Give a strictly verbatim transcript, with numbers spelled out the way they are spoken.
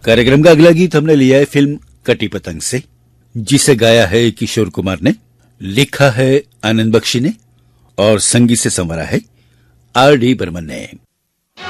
कार्यक्रम का अगला गीत हमने लिया है फिल्म कटी पतंग से, जिसे गाया है किशोर कुमार ने, लिखा है आनंद बख्शी ने और संगीत से संवारा है आर डी बर्मन ने।